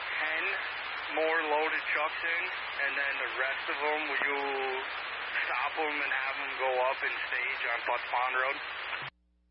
10 more loaded trucks in, and then the rest of them, will you stop them and have them go up and stage on Butts Pond Road?